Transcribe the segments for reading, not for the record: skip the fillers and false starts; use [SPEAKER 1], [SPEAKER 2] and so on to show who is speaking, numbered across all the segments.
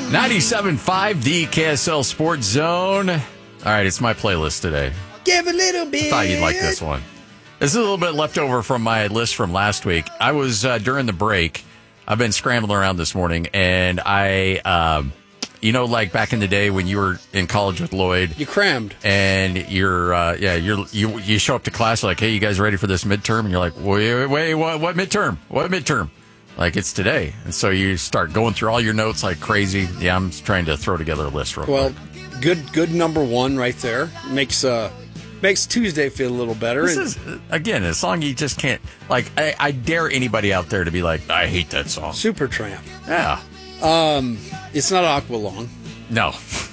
[SPEAKER 1] 97.5, the KSL Sports Zone. All right, it's my playlist today.
[SPEAKER 2] Give a little bit.
[SPEAKER 1] I thought you'd like this one. This is a little bit left over from my list from last week. I was, during the break, I've been scrambling around this morning, and I, like back in the day when you were in college with Lloyd.
[SPEAKER 2] You crammed.
[SPEAKER 1] And you show up to class like, hey, you guys ready for this midterm? And you're like, wait, what midterm? What midterm? Like, it's today. And so you start going through all your notes like crazy. Yeah, I'm trying to throw together a list real quick.
[SPEAKER 2] Good number one right there. Makes Tuesday feel a little better.
[SPEAKER 1] This is, again, a song you just can't, like, I dare anybody out there to be like, I hate that song.
[SPEAKER 2] Supertramp.
[SPEAKER 1] Yeah.
[SPEAKER 2] It's not Aqualung.
[SPEAKER 1] No.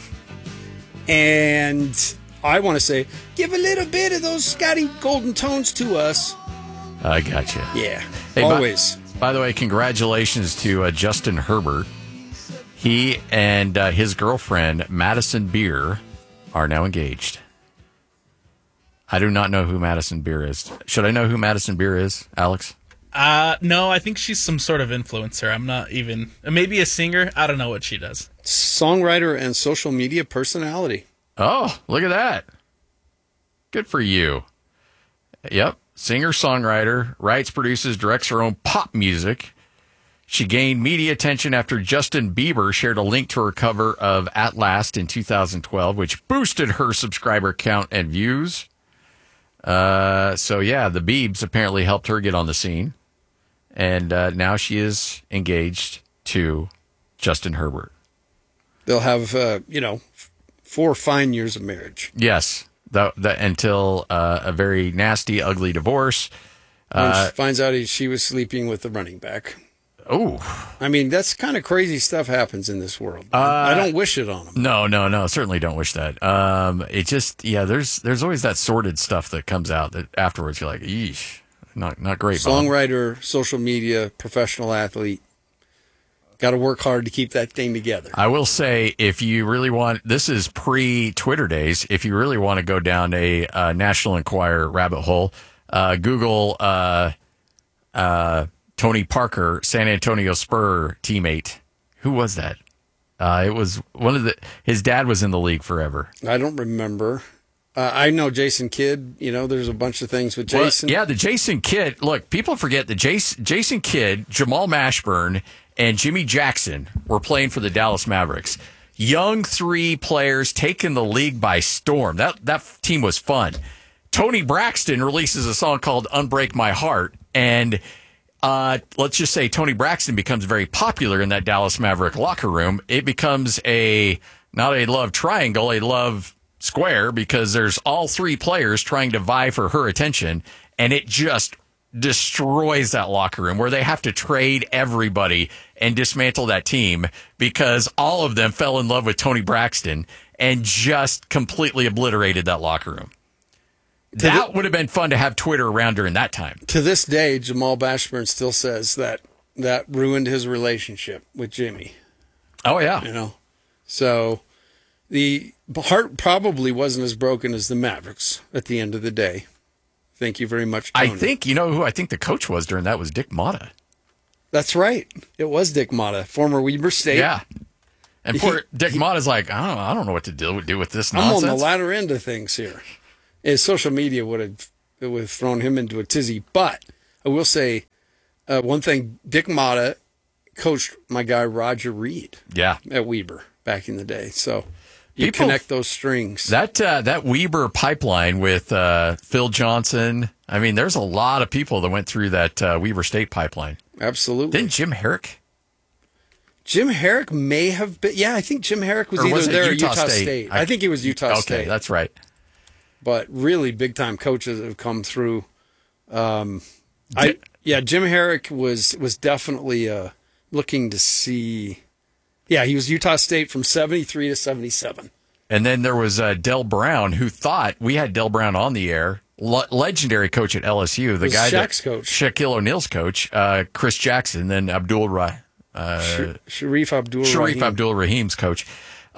[SPEAKER 2] And I want to say, give a little bit of those Scotty Golden Tones to us.
[SPEAKER 1] I gotcha.
[SPEAKER 2] Yeah,
[SPEAKER 1] hey,
[SPEAKER 2] always.
[SPEAKER 1] By the way, congratulations to Justin Herbert. He and his girlfriend, Madison Beer, are now engaged. I do not know who Madison Beer is. Should I know who Madison Beer is, Alex?
[SPEAKER 3] No, I think she's some sort of influencer. I'm not even... Maybe a singer. I don't know what she does.
[SPEAKER 2] Songwriter and social media personality.
[SPEAKER 1] Oh, look at that. Good for you. Yep. Singer-songwriter, writes, produces, directs her own pop music. She gained media attention after Justin Bieber shared a link to her cover of At Last in 2012, which boosted her subscriber count and views. The Biebs apparently helped her get on the scene. And now she is engaged to Justin Herbert.
[SPEAKER 2] They'll have, 4 fine years of marriage.
[SPEAKER 1] Yes. Until a very nasty, ugly divorce.
[SPEAKER 2] When she finds out she was sleeping with the running back.
[SPEAKER 1] Oh.
[SPEAKER 2] I mean, that's kind of crazy stuff happens in this world. I don't wish it on them.
[SPEAKER 1] No. Certainly don't wish that. It just, there's always that sordid stuff that comes out that afterwards you're like, eesh, not great.
[SPEAKER 2] Songwriter, social media, professional athlete. Got to work hard to keep that thing together.
[SPEAKER 1] I will say, if you really want, this is pre-Twitter days, if you really want to go down a National Enquirer rabbit hole, Google Tony Parker, San Antonio Spur teammate. Who was that? It was his dad was in the league forever.
[SPEAKER 2] I don't remember. I know Jason Kidd. There's a bunch of things with Jason.
[SPEAKER 1] Well, the Jason Kidd. Look, people forget that Jason Kidd, Jamal Mashburn, and Jimmy Jackson were playing for the Dallas Mavericks. Young 3 players taking the league by storm. That team was fun. Tony Braxton releases a song called Unbreak My Heart, and let's just say Tony Braxton becomes very popular in that Dallas Maverick locker room. It becomes not a love triangle, a love square, because there's all 3 players trying to vie for her attention, and it just destroys that locker room where they have to trade everybody and dismantle that team because all of them fell in love with Tony Braxton and just completely obliterated that locker room. That would have been fun to have Twitter around during that time.
[SPEAKER 2] To this day, Jamal Mashburn still says that ruined his relationship with Jimmy.
[SPEAKER 1] Oh, yeah.
[SPEAKER 2] So the heart probably wasn't as broken as the Mavericks at the end of the day. Thank you very much, Tony.
[SPEAKER 1] I think, who I think the coach was during that was Dick Motta.
[SPEAKER 2] That's right. It was Dick Motta, former Weber State.
[SPEAKER 1] Yeah. And poor Dick Motta's like, I don't know what to do with this nonsense.
[SPEAKER 2] I'm on the latter end of things here. His social media would have thrown him into a tizzy. But I will say one thing, Dick Motta coached my guy Roger Reed at Weber back in the day. So you connect those strings.
[SPEAKER 1] That Weber pipeline with Phil Johnson, I mean, there's a lot of people that went through that Weber State pipeline.
[SPEAKER 2] Absolutely.
[SPEAKER 1] Didn't Jim Herrick?
[SPEAKER 2] Jim Herrick may have been. Yeah, I think Jim Herrick was either there or Utah State. I think he was Utah State.
[SPEAKER 1] Okay, that's right.
[SPEAKER 2] But really big-time coaches have come through. Jim Herrick was definitely looking to see. Yeah, he was Utah State from 73 to 77.
[SPEAKER 1] And then there was Del Brown, who thought we had Del Brown on the air. Legendary coach at LSU, the guy
[SPEAKER 2] Shaq's coach,
[SPEAKER 1] Shaquille O'Neal's coach, Chris Jackson, then
[SPEAKER 2] Sharif
[SPEAKER 1] Abdul-Rahim's coach.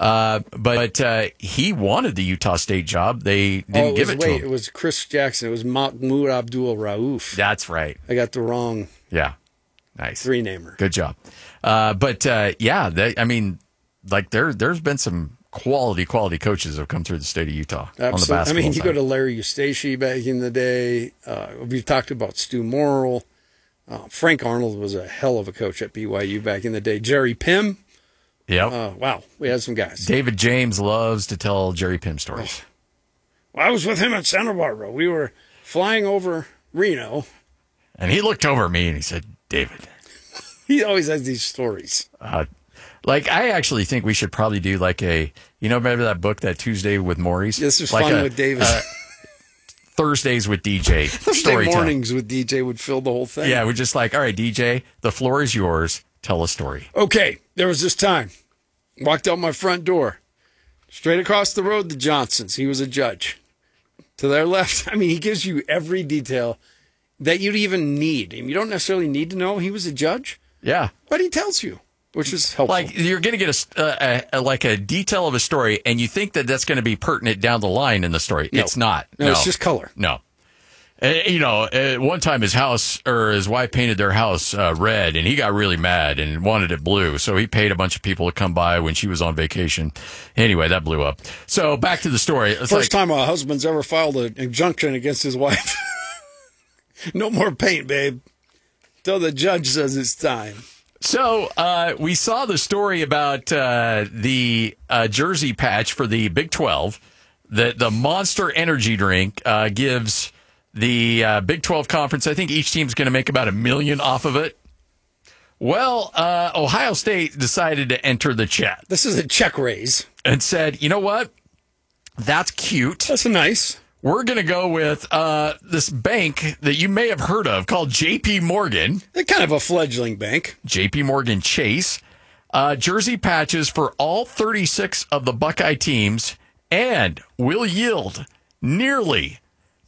[SPEAKER 1] But he wanted the Utah State job. They didn't give it to him.
[SPEAKER 2] It was Chris Jackson. It was Mahmoud Abdul-Rauf.
[SPEAKER 1] That's right.
[SPEAKER 2] I got the wrong.
[SPEAKER 1] Yeah. Nice.
[SPEAKER 2] 3-namer.
[SPEAKER 1] Good job. like there's been some quality coaches that have come through the state of Utah on the
[SPEAKER 2] Absolutely.
[SPEAKER 1] basketball
[SPEAKER 2] I mean, you
[SPEAKER 1] side.
[SPEAKER 2] go to Larry Eustace back in the day. We've talked about Stu Morrill. Frank Arnold was a hell of a coach at BYU back in the day. Jerry Pym.
[SPEAKER 1] Yep.
[SPEAKER 2] Wow, we had some guys.
[SPEAKER 1] David James loves to tell Jerry Pym stories.
[SPEAKER 2] Well, I was with him at Santa Barbara. We were flying over Reno.
[SPEAKER 1] And he looked over at me and he said, David.
[SPEAKER 2] He always has these stories.
[SPEAKER 1] Like, I actually think we should probably do like remember that book, that Tuesday with Maurice?
[SPEAKER 2] This is
[SPEAKER 1] like
[SPEAKER 2] fun with David.
[SPEAKER 1] Thursdays with DJ.
[SPEAKER 2] Thursday
[SPEAKER 1] Story time.
[SPEAKER 2] mornings with DJ would fill the whole thing.
[SPEAKER 1] Yeah, we're just like, all right, DJ, the floor is yours. Tell a story.
[SPEAKER 2] Okay, there was this time. Walked out my front door. Straight across the road, the Johnsons. He was a judge. To their left, I mean, he gives you every detail that you'd even need. You don't necessarily need to know he was a judge,
[SPEAKER 1] Yeah.
[SPEAKER 2] but he tells you, which is helpful.
[SPEAKER 1] Like, you're going to get a detail of a story, and you think that that's going to be pertinent down the line in the story.
[SPEAKER 2] No.
[SPEAKER 1] It's not.
[SPEAKER 2] No, it's just color.
[SPEAKER 1] No. One time his wife painted their house red, and he got really mad and wanted it blue. So he paid a bunch of people to come by when she was on vacation. Anyway, that blew up. So back to the story. It's
[SPEAKER 2] First time a husband's ever filed an injunction against his wife. No more paint, babe. Till the judge says it's time.
[SPEAKER 1] So we saw the story about the jersey patch for the Big 12. The Monster Energy drink gives the Big 12 conference, I think each team's going to make about $1 million off of it. Well, Ohio State decided to enter the chat
[SPEAKER 2] This is a check raise.
[SPEAKER 1] and said, you know what? That's cute.
[SPEAKER 2] That's nice.
[SPEAKER 1] We're going to go with this bank that you may have heard of called JP Morgan.
[SPEAKER 2] They're kind of a fledgling bank.
[SPEAKER 1] JP Morgan Chase. Jersey patches for all 36 of the Buckeye teams and will yield nearly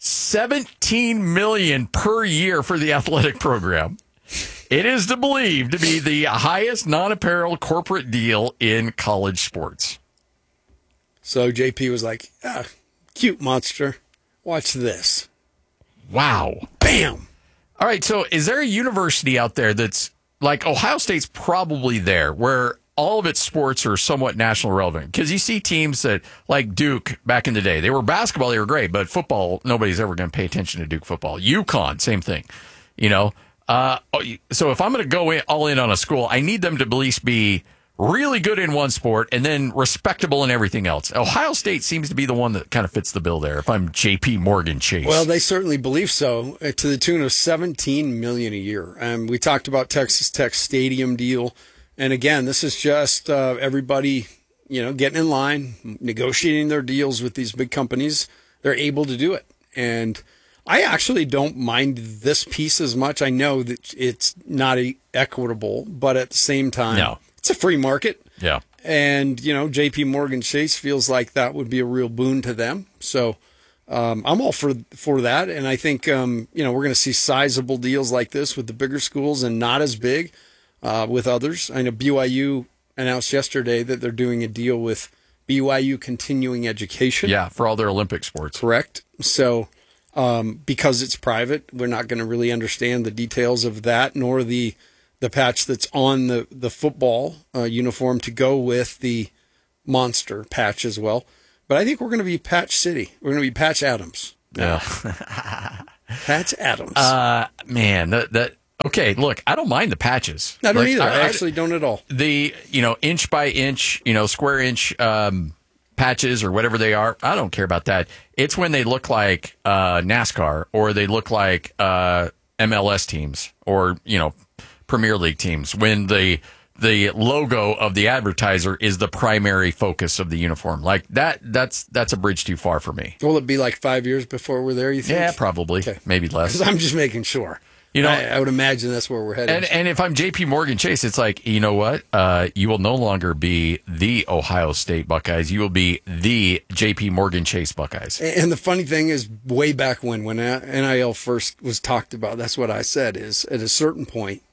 [SPEAKER 1] $17 million per year for the athletic program. It is believed to be the highest non-apparel corporate deal in college sports.
[SPEAKER 2] So JP was like, cute monster. Watch this.
[SPEAKER 1] Wow.
[SPEAKER 2] Bam.
[SPEAKER 1] All right, so is there a university out there that's like Ohio State's probably there where all of its sports are somewhat national relevant? Because you see teams that, like Duke back in the day, they were basketball, they were great, but football, nobody's ever going to pay attention to Duke football. UConn, same thing. So if I'm going to go all in on a school, I need them to at least be really good in one sport and then respectable in everything else. Ohio State seems to be the one that kind of fits the bill there if I'm JP Morgan Chase.
[SPEAKER 2] Well, they certainly believe so, to the tune of $17 million a year. We talked about Texas Tech stadium deal. And again, this is just everybody, getting in line, negotiating their deals with these big companies. They're able to do it. And I actually don't mind this piece as much. I know that it's not equitable, but at the same time,
[SPEAKER 1] No.
[SPEAKER 2] It's a free market.
[SPEAKER 1] Yeah.
[SPEAKER 2] And, JP Morgan Chase feels like that would be a real boon to them. So I'm all for that. And I think, we're going to see sizable deals like this with the bigger schools and not as big with others. I know BYU announced yesterday that they're doing a deal with BYU Continuing Education.
[SPEAKER 1] Yeah, for all their Olympic sports.
[SPEAKER 2] Correct. So because it's private, we're not going to really understand the details of that, nor the patch that's on the football uniform to go with the Monster patch as well. But I think we're going to be Patch City. We're going to be Patch Adams.
[SPEAKER 1] Yeah.
[SPEAKER 2] Patch Adams.
[SPEAKER 1] Man, that okay, look, I don't mind the patches.
[SPEAKER 2] I don't
[SPEAKER 1] Like,
[SPEAKER 2] either. I actually don't at all.
[SPEAKER 1] The, inch by inch, square inch patches or whatever they are, I don't care about that. It's when they look like NASCAR or they look like MLS teams or, Premier League teams, when the logo of the advertiser is the primary focus of the uniform. Like that's a bridge too far for me.
[SPEAKER 2] Will it be like 5 years before we're there, you think?
[SPEAKER 1] Yeah, probably.
[SPEAKER 2] Okay.
[SPEAKER 1] Maybe less.
[SPEAKER 2] 'Cause I'm just making sure. I would imagine that's where we're headed.
[SPEAKER 1] And if I'm JP Morgan Chase, it's like, you know what? You will no longer be the Ohio State Buckeyes. You will be the JP Morgan Chase Buckeyes.
[SPEAKER 2] And the funny thing is, way back when NIL first was talked about, that's what I said, is at a certain point,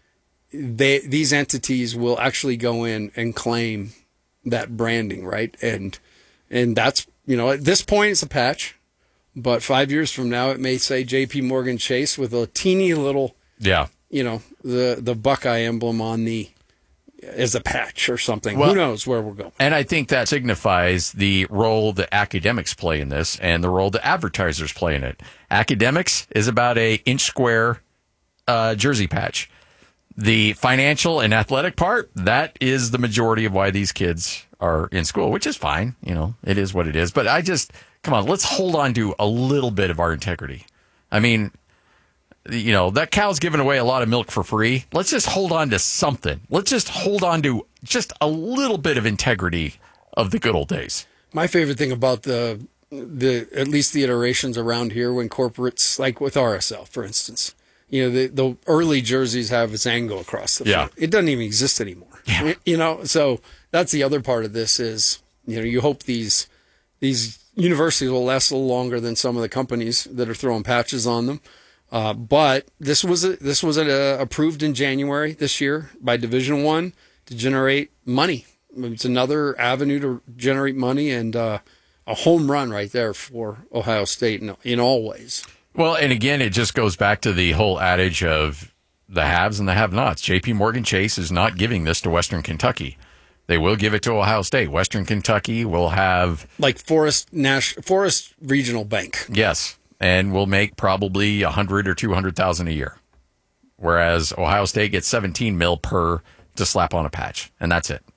[SPEAKER 2] these entities will actually go in and claim that branding, right? And that's, at this point, it's a patch. But 5 years from now, it may say JP Morgan Chase with a teeny little,
[SPEAKER 1] Yeah.
[SPEAKER 2] the Buckeye emblem on the as a patch or something.
[SPEAKER 1] Well,
[SPEAKER 2] who knows where we're going?
[SPEAKER 1] And I think that signifies the role that academics play in this and the role that advertisers play in it. Academics is about a inch square jersey patch. The financial and athletic part, that is the majority of why these kids are in school, which is fine. It is what it is. But come on, let's hold on to a little bit of our integrity. I mean, that cow's giving away a lot of milk for free. Let's just hold on to something. Let's just hold on to just a little bit of integrity of the good old days.
[SPEAKER 2] My favorite thing about the at least the iterations around here when corporates, like with RSL, for instance, the early jerseys have its angle across the front. It doesn't even exist anymore.
[SPEAKER 1] Yeah.
[SPEAKER 2] So that's the other part of this is, you hope these universities will last a little longer than some of the companies that are throwing patches on them. But this was approved in January this year by Division I to generate money. It's another avenue to generate money and a home run right there for Ohio State in all ways.
[SPEAKER 1] Well, and again, it just goes back to the whole adage of the haves and the have-nots. J.P. Morgan Chase is not giving this to Western Kentucky. They will give it to Ohio State. Western Kentucky will have...
[SPEAKER 2] like Forest Regional Bank.
[SPEAKER 1] Yes, and will make probably $100,000 or $200,000 a year. Whereas Ohio State gets $17 million per to slap on a patch, and that's it.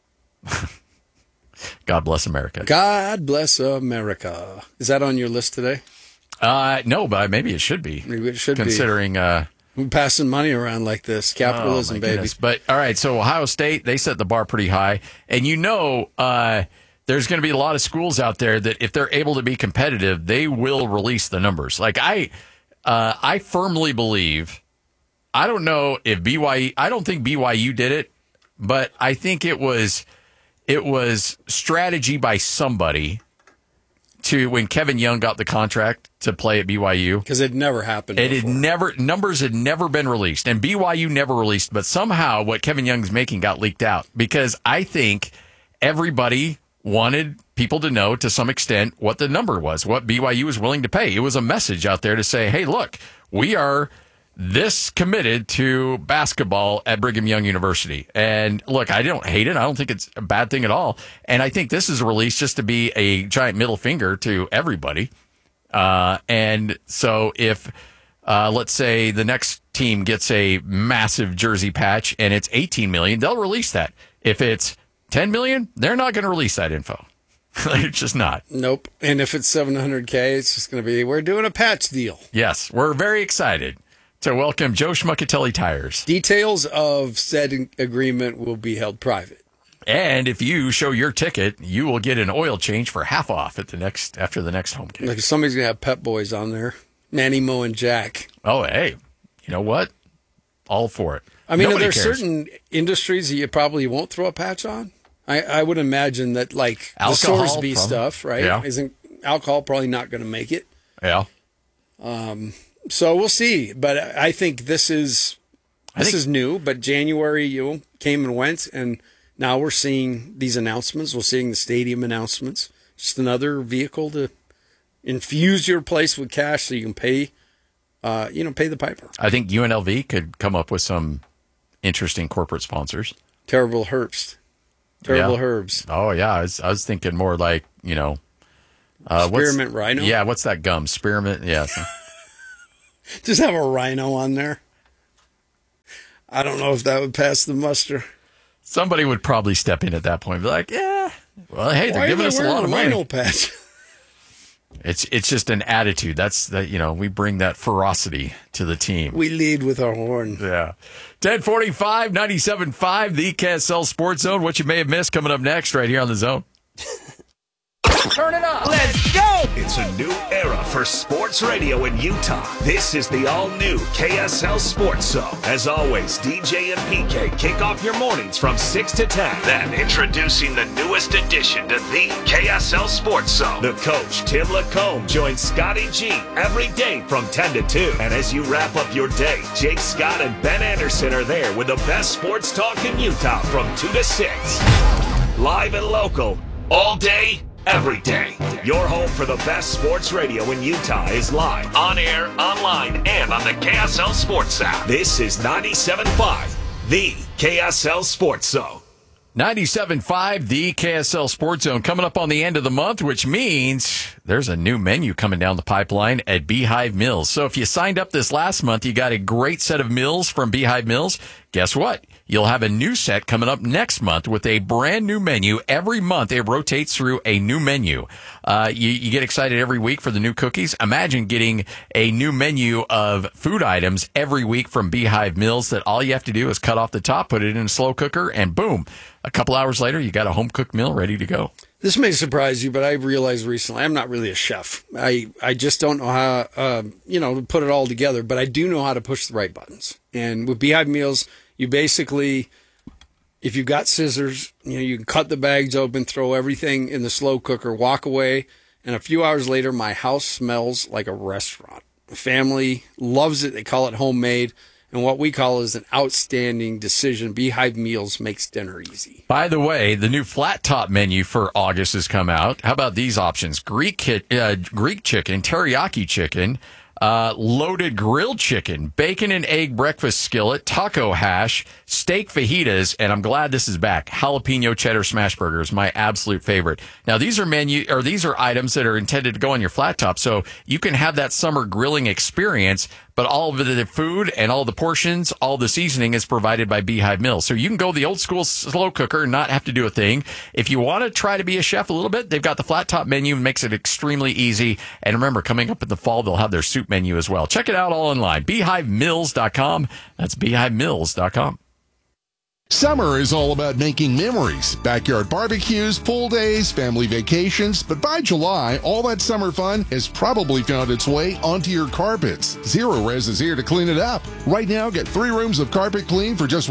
[SPEAKER 1] God bless America.
[SPEAKER 2] God bless America. Is that on your list today?
[SPEAKER 1] No, but maybe it should be.
[SPEAKER 2] Maybe it should
[SPEAKER 1] considering,
[SPEAKER 2] be. We're passing money around like this. Capitalism, baby.
[SPEAKER 1] Goodness. But, all right, so Ohio State, they set the bar pretty high. And there's going to be a lot of schools out there that if they're able to be competitive, they will release the numbers. Like, I firmly believe, I don't know if I don't think BYU did it, but I think it was strategy by somebody when Kevin Young got the contract to play at BYU.
[SPEAKER 2] Because it never happened before.
[SPEAKER 1] Numbers had never been released, and BYU never released, but somehow what Kevin Young's making got leaked out. Because I think everybody wanted people to know to some extent what the number was, what BYU was willing to pay. It was a message out there to say, hey, look, we are this committed to basketball at Brigham Young University. And look, I don't hate it. I don't think it's a bad thing at all. And I think this is a release just to be a giant middle finger to everybody. And so if, let's say the next team gets a massive jersey patch and it's $18 million, they'll release that. If it's $10 million, they're not going to release that info. They're just not.
[SPEAKER 2] Nope. And if it's $700K, it's just going to be, we're doing a patch deal.
[SPEAKER 1] Yes. We're very excited to welcome Joe Schmuckatelli Tires.
[SPEAKER 2] Details of said agreement will be held private.
[SPEAKER 1] And if you show your ticket, you will get an oil change for half off after the next home game.
[SPEAKER 2] Like somebody's going to have Pep Boys on there. Manny, Mo, and Jack.
[SPEAKER 1] Oh, hey. You know what? All for it.
[SPEAKER 2] I mean,
[SPEAKER 1] Nobody
[SPEAKER 2] are there
[SPEAKER 1] cares.
[SPEAKER 2] certain industries that you probably won't throw a patch on? I would imagine that, like
[SPEAKER 1] Alcohol,
[SPEAKER 2] the Sorsby stuff, right?
[SPEAKER 1] Yeah.
[SPEAKER 2] Isn't alcohol probably not going to make it?
[SPEAKER 1] Yeah.
[SPEAKER 2] So we'll see. But I think this is new. But January, came and went, and now we're seeing these announcements. We're seeing the stadium announcements. Just another vehicle to infuse your place with cash so you can pay the piper.
[SPEAKER 1] I think UNLV could come up with some interesting corporate sponsors.
[SPEAKER 2] Terrible Herbst. Herbs.
[SPEAKER 1] Oh, yeah. I was thinking more like,
[SPEAKER 2] Spearmint Rhino?
[SPEAKER 1] Yeah, what's that gum? Spearmint? Yeah.
[SPEAKER 2] Just have a rhino on there. I don't know if that would pass the muster.
[SPEAKER 1] Somebody would probably step in at that point and be like, yeah, well, hey, they're giving us a lot of money.
[SPEAKER 2] Rhino patch?
[SPEAKER 1] It's just an attitude. That's that, we bring that ferocity to the team.
[SPEAKER 2] We lead with our horn.
[SPEAKER 1] Yeah. 1045, 97.5, the KSL Sports Zone. What you may have missed coming up next right here on The Zone.
[SPEAKER 4] Turn it up. Let's go.
[SPEAKER 5] It's a new era for sports radio in Utah. This is the all-new KSL Sports Zone. As always, DJ and PK kick off your mornings from 6 to 10. Then introducing the newest addition to the KSL Sports Zone. The coach, Tim Lacombe, joins Scotty G every day from 10 to 2. And as you wrap up your day, Jake Scott and Ben Anderson are there with the best sports talk in Utah from 2 to 6. Live and local, all day, every day. Your home for the best sports radio in Utah is live, on air, online, and on the KSL Sports app. This is 97.5, the KSL Sports Zone.
[SPEAKER 1] 97.5, the KSL Sports Zone, coming up on the end of the month, which means there's a new menu coming down the pipeline at Beehive Mills. So if you signed up this last month, you got a great set of meals from Beehive Mills. Guess what? You'll have a new set coming up next month with a brand new menu. Every month, it rotates through a new menu. You get excited every week for the new cookies. Imagine getting a new menu of food items every week from Beehive Mills that all you have to do is cut off the top, put it in a slow cooker, and boom. A couple hours later, you got a home-cooked meal ready to go.
[SPEAKER 2] This may surprise you, but I realized recently I'm not really a chef. I just don't know how, to put it all together, but I do know how to push the right buttons. And with Beehive Meals, you basically, if you've got scissors, you can cut the bags open, throw everything in the slow cooker, walk away, and a few hours later, my house smells like a restaurant. The family loves it. They call it homemade. And what we call is an outstanding decision. Beehive Meals makes dinner easy.
[SPEAKER 1] By the way, the new flat top menu for August has come out. How about these options? Greek chicken, teriyaki chicken, loaded grilled chicken, bacon and egg breakfast skillet, taco hash, steak fajitas, and I'm glad this is back. Jalapeno cheddar smash burgers, my absolute favorite. Now these are items that are intended to go on your flat top, so you can have that summer grilling experience. But all of the food and all the portions, all the seasoning is provided by Beehive Mills. So you can go the old school slow cooker and not have to do a thing. If you want to try to be a chef a little bit, they've got the flat top menu, makes it extremely easy. And remember, coming up in the fall, they'll have their soup menu as well. Check it out all online. BeehiveMills.com. That's BeehiveMills.com.
[SPEAKER 6] Summer is all about making memories. Backyard barbecues, pool days, family vacations. But by July, all that summer fun has probably found its way onto your carpets. Zero Res is here to clean it up. Right now, get 3 rooms of carpet clean for just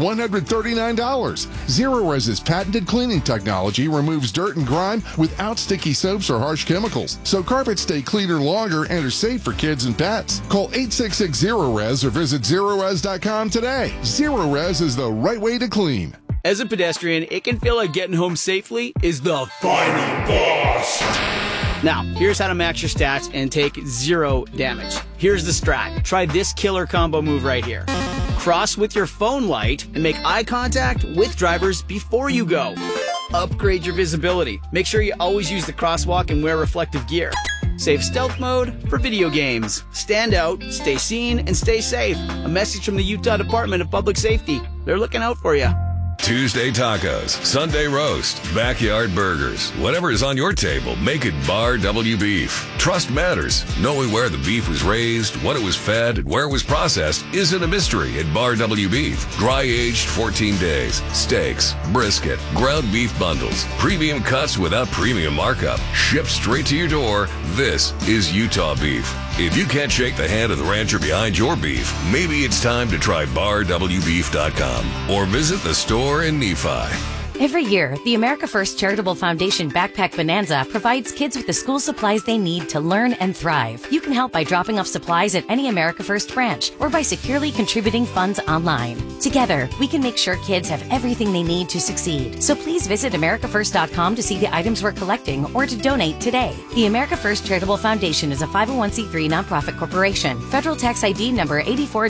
[SPEAKER 6] $139. Zero Res's patented cleaning technology removes dirt and grime without sticky soaps or harsh chemicals. So carpets stay cleaner longer and are safe for kids and pets. Call 866-ZERO-RES or visit ZeroRes.com today. Zero Res is the right way to clean.
[SPEAKER 7] As a pedestrian, it can feel like getting home safely is the final boss. Now, here's how to max your stats and take 0 damage. Here's the strat. Try this killer combo move right here. Cross with your phone light and make eye contact with drivers before you go. Upgrade your visibility. Make sure you always use the crosswalk and wear reflective gear. Save stealth mode for video games. Stand out, stay seen, and stay safe. A message from the Utah Department of Public Safety. They're looking out for you.
[SPEAKER 8] Tuesday tacos, Sunday roast, backyard burgers. Whatever is on your table, make it Bar W Beef. Trust matters. Knowing where the beef was raised, what it was fed, and where it was processed isn't a mystery at Bar W Beef. Dry aged 14 days. Steaks, brisket, ground beef bundles, premium cuts without premium markup. Shipped straight to your door. This is Utah beef. If you can't shake the hand of the rancher behind your beef, maybe it's time to try BarWBeef.com or visit the store in Nephi.
[SPEAKER 9] Every year, the America First Charitable Foundation Backpack Bonanza provides kids with the school supplies they need to learn and thrive. You can help by dropping off supplies at any America First branch or by securely contributing funds online. Together, we can make sure kids have everything they need to succeed. So please visit AmericaFirst.com to see the items we're collecting or to donate today. The America First Charitable Foundation is a 501c3 nonprofit corporation. Federal tax ID number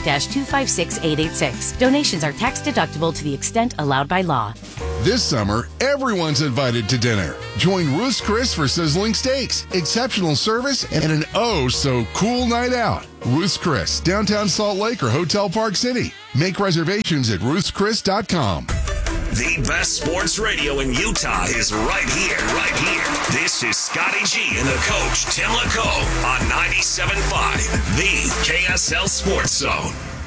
[SPEAKER 9] 84-256886. Donations are tax deductible to the extent allowed by law.
[SPEAKER 6] This summer, everyone's invited to dinner. Join Ruth's Chris for sizzling steaks, exceptional service, and an oh-so-cool night out. Ruth's Chris, downtown Salt Lake or Hotel Park City. Make reservations at ruthschris.com.
[SPEAKER 5] The best sports radio in Utah is right here, right here. This is Scotty G and the coach, Tim LaComb, on 97.5, the KSL Sports Zone.